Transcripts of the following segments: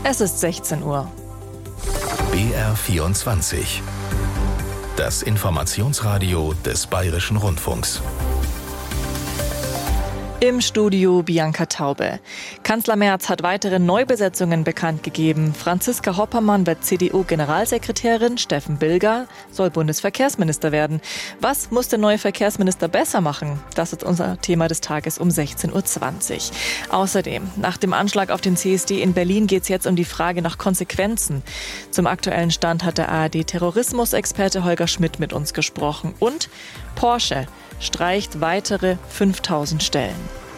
Es ist 16 Uhr. BR24. Das Informationsradio des Bayerischen Rundfunks. Im Studio Bianca Taube. Kanzler Merz hat weitere Neubesetzungen bekannt gegeben. Franziska Hoppermann wird CDU-Generalsekretärin, Steffen Bilger soll Bundesverkehrsminister werden. Was muss der neue Verkehrsminister besser machen? Das ist unser Thema des Tages um 16.20 Uhr. Außerdem, nach dem Anschlag auf den CSD in Berlin geht es jetzt um die Frage nach Konsequenzen. Zum aktuellen Stand hat der ARD-Terrorismusexperte Holger Schmidt mit uns gesprochen. Und Porsche streicht weitere 5000 Stellen.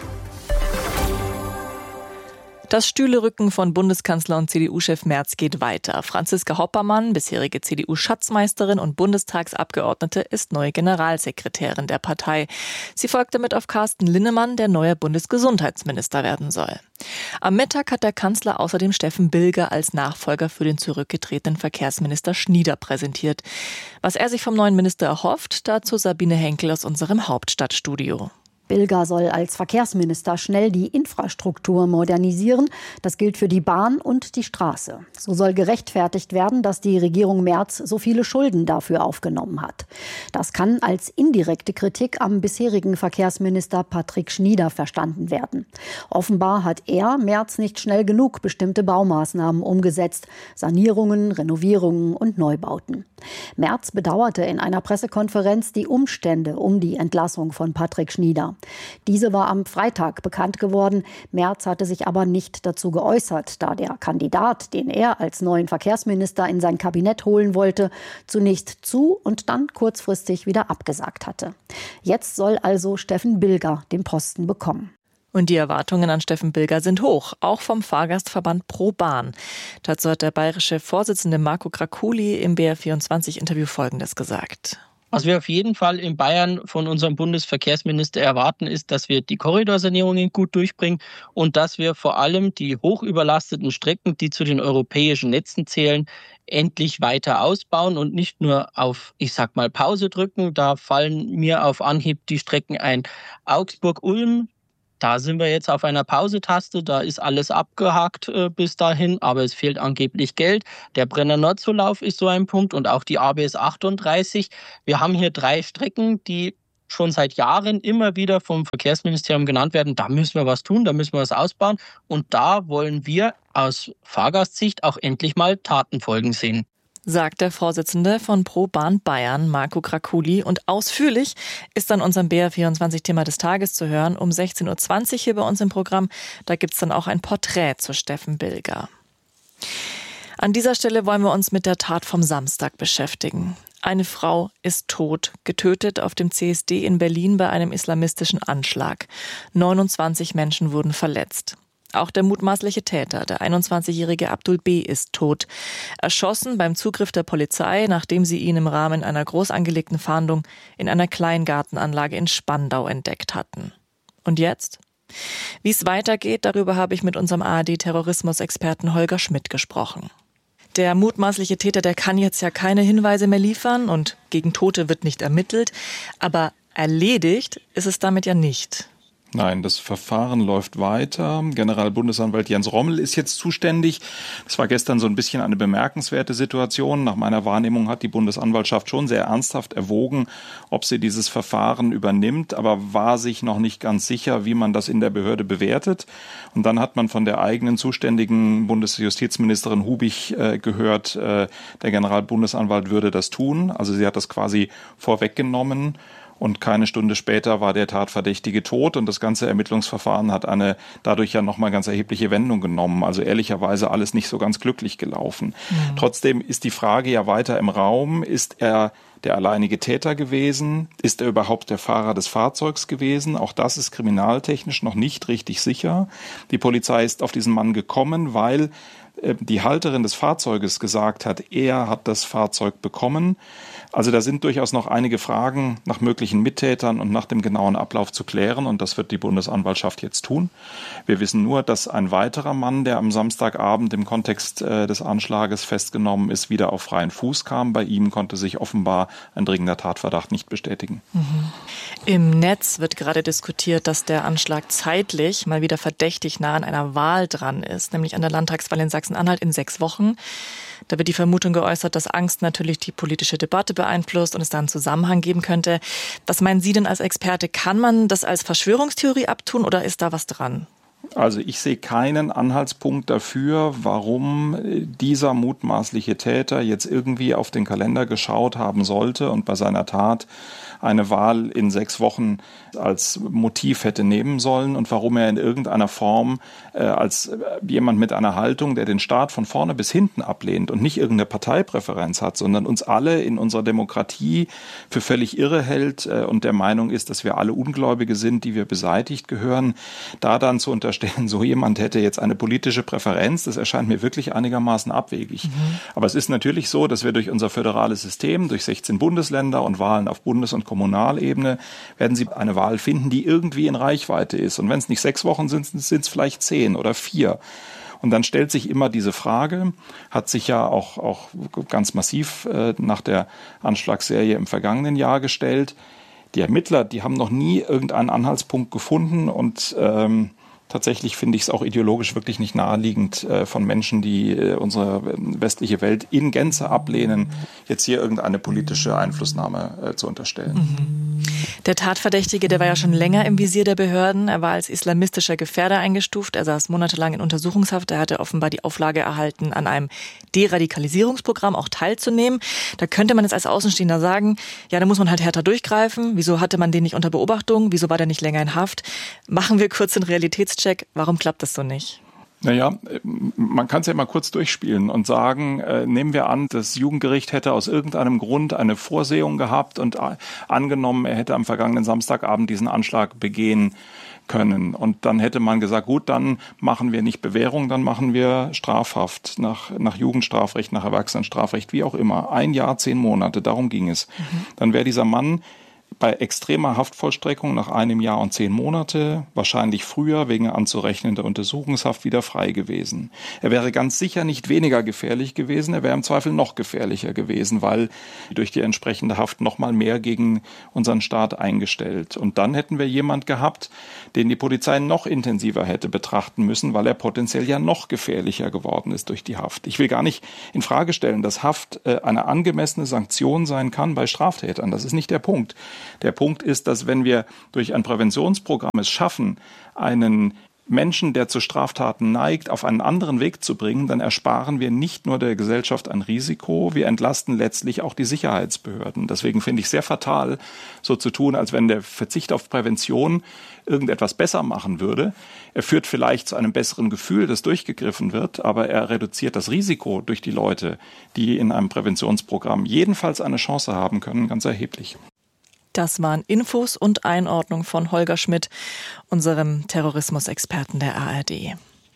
Das Stühlerücken von Bundeskanzler und CDU-Chef Merz geht weiter. Franziska Hoppermann, bisherige CDU-Schatzmeisterin und Bundestagsabgeordnete, ist neue Generalsekretärin der Partei. Sie folgt damit auf Carsten Linnemann, der neuer Bundesgesundheitsminister werden soll. Am Mittag hat der Kanzler außerdem Steffen Bilger als Nachfolger für den zurückgetretenen Verkehrsminister Schnieder präsentiert. Was er sich vom neuen Minister erhofft, dazu Sabine Henkel aus unserem Hauptstadtstudio. Bilger soll als Verkehrsminister schnell die Infrastruktur modernisieren. Das gilt für die Bahn und die Straße. So soll gerechtfertigt werden, dass die Regierung Merz so viele Schulden dafür aufgenommen hat. Das kann als indirekte Kritik am bisherigen Verkehrsminister Patrick Schnieder verstanden werden. Offenbar hat er, Merz, nicht schnell genug bestimmte Baumaßnahmen umgesetzt. Sanierungen, Renovierungen und Neubauten. Merz bedauerte in einer Pressekonferenz die Umstände um die Entlassung von Patrick Schnieder. Diese war am Freitag bekannt geworden. Merz hatte sich aber nicht dazu geäußert, da der Kandidat, den er als neuen Verkehrsminister in sein Kabinett holen wollte, zunächst zu und dann kurzfristig wieder abgesagt hatte. Jetzt soll also Steffen Bilger den Posten bekommen. Und die Erwartungen an Steffen Bilger sind hoch, auch vom Fahrgastverband Pro Bahn. Dazu hat der bayerische Vorsitzende Marco Graculi im BR24-Interview Folgendes gesagt. Was wir auf jeden Fall in Bayern von unserem Bundesverkehrsminister erwarten, ist, dass wir die Korridorsanierungen gut durchbringen und dass wir vor allem die hochüberlasteten Strecken, die zu den europäischen Netzen zählen, endlich weiter ausbauen und nicht nur auf, Pause drücken. Da fallen mir auf Anhieb die Strecken ein. Augsburg-Ulm. Da sind wir jetzt auf einer Pausetaste, da ist alles abgehakt bis dahin, aber es fehlt angeblich Geld. Der Brenner-Nord-Zulauf ist so ein Punkt und auch die ABS 38. Wir haben hier 3 Strecken, die schon seit Jahren immer wieder vom Verkehrsministerium genannt werden. Da müssen wir was tun, da müssen wir was ausbauen und da wollen wir aus Fahrgastsicht auch endlich mal Tatenfolgen sehen. Sagt der Vorsitzende von Pro Bahn Bayern, Marco Graculi. Und ausführlich ist dann unserem BR24-Thema des Tages zu hören um 16.20 Uhr hier bei uns im Programm. Da gibt's dann auch ein Porträt zu Steffen Bilger. An dieser Stelle wollen wir uns mit der Tat vom Samstag beschäftigen. Eine Frau ist tot, getötet auf dem CSD in Berlin bei einem islamistischen Anschlag. 29 Menschen wurden verletzt. Auch der mutmaßliche Täter, der 21-jährige Abdul B., ist tot. Erschossen beim Zugriff der Polizei, nachdem sie ihn im Rahmen einer groß angelegten Fahndung in einer Kleingartenanlage in Spandau entdeckt hatten. Und jetzt? Wie es weitergeht, darüber habe ich mit unserem ARD-Terrorismusexperten Holger Schmidt gesprochen. Der mutmaßliche Täter, der kann jetzt ja keine Hinweise mehr liefern und gegen Tote wird nicht ermittelt. Aber erledigt ist es damit ja nicht. Nein, das Verfahren läuft weiter. Generalbundesanwalt Jens Rommel ist jetzt zuständig. Es war gestern so ein bisschen eine bemerkenswerte Situation. Nach meiner Wahrnehmung hat die Bundesanwaltschaft schon sehr ernsthaft erwogen, ob sie dieses Verfahren übernimmt, aber war sich noch nicht ganz sicher, wie man das in der Behörde bewertet. Und dann hat man von der eigenen zuständigen Bundesjustizministerin Hubig gehört, der Generalbundesanwalt würde das tun. Also sie hat das quasi vorweggenommen. Und keine Stunde später war der Tatverdächtige tot und das ganze Ermittlungsverfahren hat eine dadurch ja nochmal ganz erhebliche Wendung genommen. Also ehrlicherweise alles nicht so ganz glücklich gelaufen. Trotzdem ist die Frage ja weiter im Raum, ist er der alleinige Täter gewesen? Ist er überhaupt der Fahrer des Fahrzeugs gewesen? Auch das ist kriminaltechnisch noch nicht richtig sicher. Die Polizei ist auf diesen Mann gekommen, weil die Halterin des Fahrzeuges gesagt hat, er hat das Fahrzeug bekommen. Also da sind durchaus noch einige Fragen nach möglichen Mittätern und nach dem genauen Ablauf zu klären und das wird die Bundesanwaltschaft jetzt tun. Wir wissen nur, dass ein weiterer Mann, der am Samstagabend im Kontext des Anschlages festgenommen ist, wieder auf freien Fuß kam. Bei ihm konnte sich offenbar ein dringender Tatverdacht nicht bestätigen. Im Netz wird gerade diskutiert, dass der Anschlag zeitlich mal wieder verdächtig nah an einer Wahl dran ist, nämlich an der Landtagswahl in Sachsen. Sachsen-Anhalt in 6 Wochen. Da wird die Vermutung geäußert, dass Angst natürlich die politische Debatte beeinflusst und es da einen Zusammenhang geben könnte. Was meinen Sie denn als Experte? Kann man das als Verschwörungstheorie abtun oder ist da was dran? Also ich sehe keinen Anhaltspunkt dafür, warum dieser mutmaßliche Täter jetzt irgendwie auf den Kalender geschaut haben sollte und bei seiner Tat eine Wahl in 6 Wochen als Motiv hätte nehmen sollen und warum er in irgendeiner Form als jemand mit einer Haltung, der den Staat von vorne bis hinten ablehnt und nicht irgendeine Parteipräferenz hat, sondern uns alle in unserer Demokratie für völlig irre hält und der Meinung ist, dass wir alle Ungläubige sind, die wir beseitigt gehören, da dann zu unterstellen, so jemand hätte jetzt eine politische Präferenz, das erscheint mir wirklich einigermaßen abwegig. Aber es ist natürlich so, dass wir durch unser föderales System, durch 16 Bundesländer und Wahlen auf Bundes- und Kommunalebene, werden Sie eine Wahl finden, die irgendwie in Reichweite ist. Und wenn es nicht 6 Wochen sind, sind es vielleicht 10 oder 4. Und dann stellt sich immer diese Frage, hat sich ja auch ganz massiv nach der Anschlagsserie im vergangenen Jahr gestellt. Die Ermittler, die haben noch nie irgendeinen Anhaltspunkt gefunden und tatsächlich finde ich es auch ideologisch wirklich nicht naheliegend von Menschen, die unsere westliche Welt in Gänze ablehnen, jetzt hier irgendeine politische Einflussnahme zu unterstellen. Der Tatverdächtige, der war ja schon länger im Visier der Behörden. Er war als islamistischer Gefährder eingestuft. Er saß monatelang in Untersuchungshaft. Er hatte offenbar die Auflage erhalten, an einem Deradikalisierungsprogramm auch teilzunehmen. Da könnte man jetzt als Außenstehender sagen, ja, da muss man halt härter durchgreifen. Wieso hatte man den nicht unter Beobachtung? Wieso war der nicht länger in Haft? Machen wir kurz den Realitätscheck. Warum klappt das so nicht? Naja, man kann es ja mal kurz durchspielen und sagen, nehmen wir an, das Jugendgericht hätte aus irgendeinem Grund eine Vorsehung gehabt und angenommen, er hätte am vergangenen Samstagabend diesen Anschlag begehen können. Und dann hätte man gesagt, gut, dann machen wir nicht Bewährung, dann machen wir Strafhaft nach Jugendstrafrecht, nach Erwachsenenstrafrecht, wie auch immer. 1 Jahr, 10 Monate, darum ging es. Dann wäre dieser Mann bei extremer Haftvollstreckung nach 1 Jahr und 10 Monate, wahrscheinlich früher wegen anzurechnender Untersuchungshaft, wieder frei gewesen. Er wäre ganz sicher nicht weniger gefährlich gewesen, er wäre im Zweifel noch gefährlicher gewesen, weil durch die entsprechende Haft noch mal mehr gegen unseren Staat eingestellt. Und dann hätten wir jemand gehabt, den die Polizei noch intensiver hätte betrachten müssen, weil er potenziell ja noch gefährlicher geworden ist durch die Haft. Ich will gar nicht in Frage stellen, dass Haft eine angemessene Sanktion sein kann bei Straftätern. Das ist nicht der Punkt. Der Punkt ist, dass wenn wir durch ein Präventionsprogramm es schaffen, einen Menschen, der zu Straftaten neigt, auf einen anderen Weg zu bringen, dann ersparen wir nicht nur der Gesellschaft ein Risiko, wir entlasten letztlich auch die Sicherheitsbehörden. Deswegen finde ich sehr fatal, so zu tun, als wenn der Verzicht auf Prävention irgendetwas besser machen würde. Er führt vielleicht zu einem besseren Gefühl, das durchgegriffen wird, aber er reduziert das Risiko durch die Leute, die in einem Präventionsprogramm jedenfalls eine Chance haben können, ganz erheblich. Das waren Infos und Einordnung von Holger Schmidt, unserem Terrorismusexperten der ARD.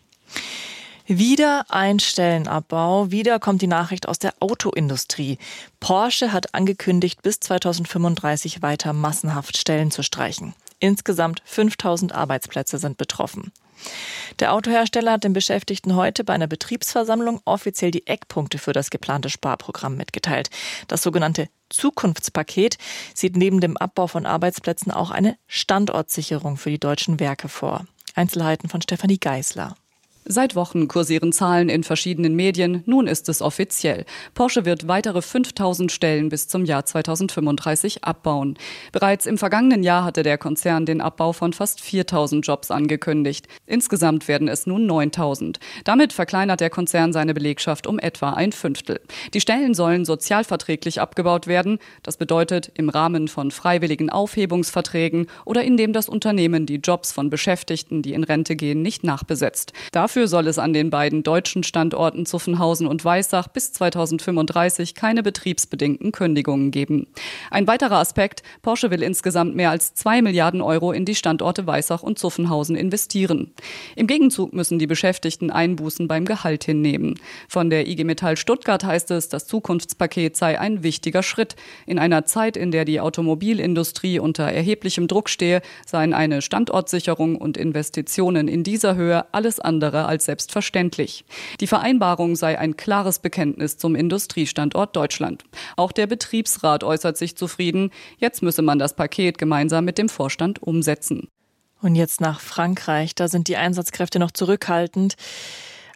Wieder ein Stellenabbau, wieder kommt die Nachricht aus der Autoindustrie. Porsche hat angekündigt, bis 2035 weiter massenhaft Stellen zu streichen. Insgesamt 5.000 Arbeitsplätze sind betroffen. Der Autohersteller hat den Beschäftigten heute bei einer Betriebsversammlung offiziell die Eckpunkte für das geplante Sparprogramm mitgeteilt. Das sogenannte Zukunftspaket sieht neben dem Abbau von Arbeitsplätzen auch eine Standortsicherung für die deutschen Werke vor. Einzelheiten von Stefanie Geisler. Seit Wochen kursieren Zahlen in verschiedenen Medien. Nun ist es offiziell. Porsche wird weitere 5.000 Stellen bis zum Jahr 2035 abbauen. Bereits im vergangenen Jahr hatte der Konzern den Abbau von fast 4.000 Jobs angekündigt. Insgesamt werden es nun 9.000. Damit verkleinert der Konzern seine Belegschaft um etwa 1/5. Die Stellen sollen sozialverträglich abgebaut werden. Das bedeutet im Rahmen von freiwilligen Aufhebungsverträgen oder indem das Unternehmen die Jobs von Beschäftigten, die in Rente gehen, nicht nachbesetzt. Dafür soll es an den beiden deutschen Standorten Zuffenhausen und Weissach bis 2035 keine betriebsbedingten Kündigungen geben. Ein weiterer Aspekt: Porsche will insgesamt mehr als 2 Milliarden Euro in die Standorte Weissach und Zuffenhausen investieren. Im Gegenzug müssen die Beschäftigten Einbußen beim Gehalt hinnehmen. Von der IG Metall Stuttgart heißt es, das Zukunftspaket sei ein wichtiger Schritt. In einer Zeit, in der die Automobilindustrie unter erheblichem Druck stehe, seien eine Standortsicherung und Investitionen in dieser Höhe alles andere als selbstverständlich. Die Vereinbarung sei ein klares Bekenntnis zum Industriestandort Deutschland. Auch der Betriebsrat äußert sich zufrieden. Jetzt müsse man das Paket gemeinsam mit dem Vorstand umsetzen. Und jetzt nach Frankreich. Da sind die Einsatzkräfte noch zurückhaltend.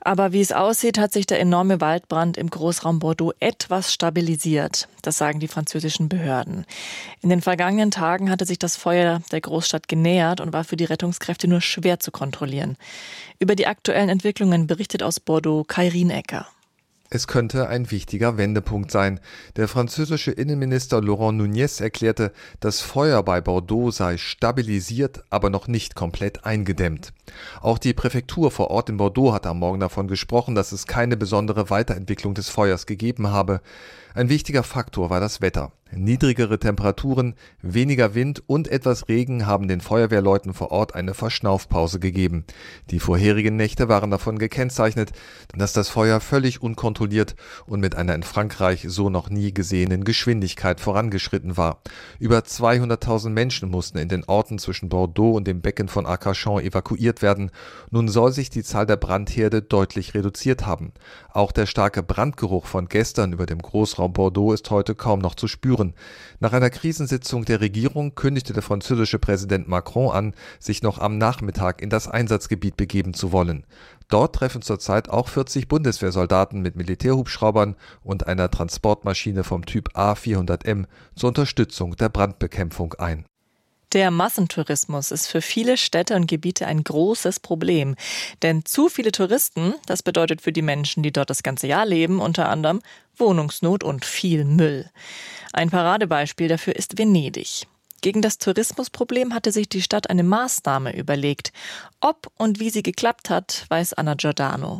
Aber wie es aussieht, hat sich der enorme Waldbrand im Großraum Bordeaux etwas stabilisiert. Das sagen die französischen Behörden. In den vergangenen Tagen hatte sich das Feuer der Großstadt genähert und war für die Rettungskräfte nur schwer zu kontrollieren. Über die aktuellen Entwicklungen berichtet aus Bordeaux Kairin Ecker. Es könnte ein wichtiger Wendepunkt sein. Der französische Innenminister Laurent Nunez erklärte, das Feuer bei Bordeaux sei stabilisiert, aber noch nicht komplett eingedämmt. Auch die Präfektur vor Ort in Bordeaux hat am Morgen davon gesprochen, dass es keine besondere Weiterentwicklung des Feuers gegeben habe. Ein wichtiger Faktor war das Wetter. Niedrigere Temperaturen, weniger Wind und etwas Regen haben den Feuerwehrleuten vor Ort eine Verschnaufpause gegeben. Die vorherigen Nächte waren davon gekennzeichnet, dass das Feuer völlig unkontrolliert und mit einer in Frankreich so noch nie gesehenen Geschwindigkeit vorangeschritten war. Über 200.000 Menschen mussten in den Orten zwischen Bordeaux und dem Becken von Arcachon evakuiert werden. Nun soll sich die Zahl der Brandherde deutlich reduziert haben. Auch der starke Brandgeruch von gestern über dem Großraum Bordeaux ist heute kaum noch zu spüren. Nach einer Krisensitzung der Regierung kündigte der französische Präsident Macron an, sich noch am Nachmittag in das Einsatzgebiet begeben zu wollen. Dort treffen zurzeit auch 40 Bundeswehrsoldaten mit Militärhubschraubern und einer Transportmaschine vom Typ A400M zur Unterstützung der Brandbekämpfung ein. Der Massentourismus ist für viele Städte und Gebiete ein großes Problem. Denn zu viele Touristen, das bedeutet für die Menschen, die dort das ganze Jahr leben, unter anderem Wohnungsnot und viel Müll. Ein Paradebeispiel dafür ist Venedig. Gegen das Tourismusproblem hatte sich die Stadt eine Maßnahme überlegt. Ob und wie sie geklappt hat, weiß Anna Giordano.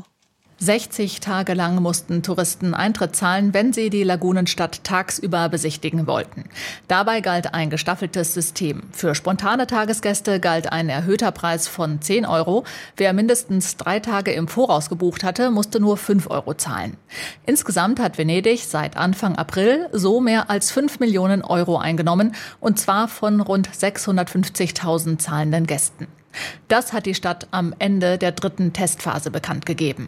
60 Tage lang mussten Touristen Eintritt zahlen, wenn sie die Lagunenstadt tagsüber besichtigen wollten. Dabei galt ein gestaffeltes System. Für spontane Tagesgäste galt ein erhöhter Preis von 10 €. Wer mindestens 3 Tage im Voraus gebucht hatte, musste nur 5 € zahlen. Insgesamt hat Venedig seit Anfang April so mehr als 5 Millionen € eingenommen, und zwar von rund 650.000 zahlenden Gästen. Das hat die Stadt am Ende der 3. Testphase bekannt gegeben.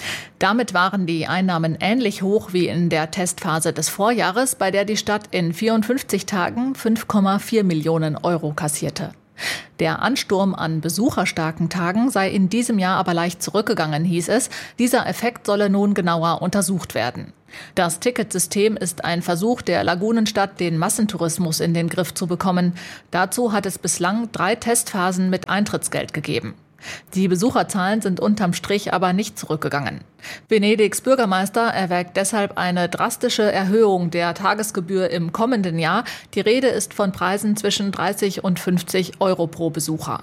Damit waren die Einnahmen ähnlich hoch wie in der Testphase des Vorjahres, bei der die Stadt in 54 Tagen 5,4 Millionen € kassierte. Der Ansturm an besucherstarken Tagen sei in diesem Jahr aber leicht zurückgegangen, hieß es. Dieser Effekt solle nun genauer untersucht werden. Das Ticketsystem ist ein Versuch der Lagunenstadt, den Massentourismus in den Griff zu bekommen. Dazu hat es bislang 3 Testphasen mit Eintrittsgeld gegeben. Die Besucherzahlen sind unterm Strich aber nicht zurückgegangen. Venedigs Bürgermeister erwägt deshalb eine drastische Erhöhung der Tagesgebühr im kommenden Jahr. Die Rede ist von Preisen zwischen 30 und 50 € pro Besucher.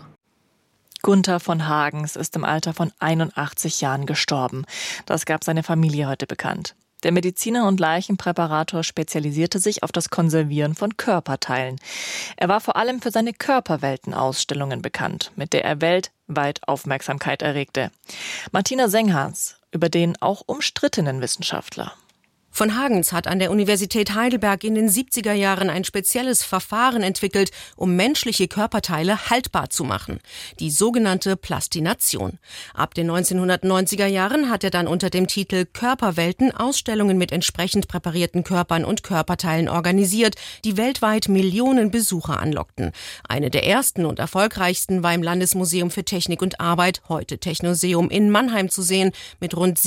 Gunther von Hagens ist im Alter von 81 Jahren gestorben. Das gab seine Familie heute bekannt. Der Mediziner und Leichenpräparator spezialisierte sich auf das Konservieren von Körperteilen. Er war vor allem für seine Körperweltenausstellungen bekannt, mit der er weltweit Aufmerksamkeit erregte. Martina Senghans über den auch umstrittenen Wissenschaftler. Von Hagens hat an der Universität Heidelberg in den 70er Jahren ein spezielles Verfahren entwickelt, um menschliche Körperteile haltbar zu machen. Die sogenannte Plastination. Ab den 1990er Jahren hat er dann unter dem Titel Körperwelten Ausstellungen mit entsprechend präparierten Körpern und Körperteilen organisiert, die weltweit Millionen Besucher anlockten. Eine der ersten und erfolgreichsten war im Landesmuseum für Technik und Arbeit, heute Technoseum in Mannheim zu sehen, mit rund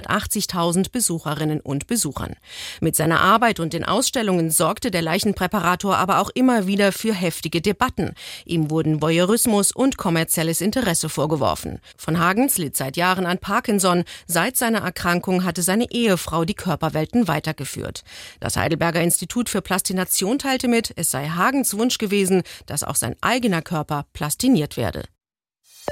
780.000 Besucherinnen und Besuchern. Mit seiner Arbeit und den Ausstellungen sorgte der Leichenpräparator aber auch immer wieder für heftige Debatten. Ihm wurden Voyeurismus und kommerzielles Interesse vorgeworfen. Von Hagens litt seit Jahren an Parkinson. Seit seiner Erkrankung hatte seine Ehefrau die Körperwelten weitergeführt. Das Heidelberger Institut für Plastination teilte mit, es sei Hagens Wunsch gewesen, dass auch sein eigener Körper plastiniert werde.